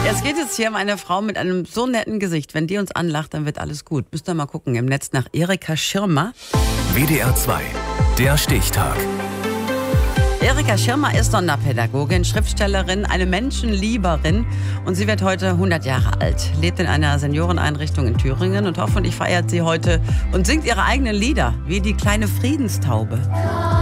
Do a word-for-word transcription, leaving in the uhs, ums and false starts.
Es geht jetzt hier um eine Frau mit einem so netten Gesicht. Wenn die uns anlacht, dann wird alles gut. Müsst ihr mal gucken im Netz nach Erika Schirmer. W D R zwei, der Stichtag. Erika Schirmer ist Sonderpädagogin, Schriftstellerin, eine Menschenlieberin und sie wird heute hundert Jahre alt, lebt in einer Senioreneinrichtung in Thüringen und hoffentlich feiert sie heute und singt ihre eigenen Lieder, wie die kleine Friedenstaube.